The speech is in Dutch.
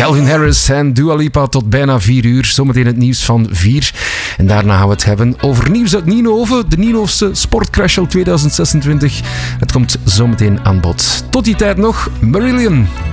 Calvin Harris en Dua Lipa tot bijna 4 uur. Zometeen het nieuws van 4. En daarna gaan we het hebben over nieuws uit Nienhoven. De Nienhoofse Sportcrashel 2026. Het komt zometeen aan bod. Tot die tijd nog, Marillion.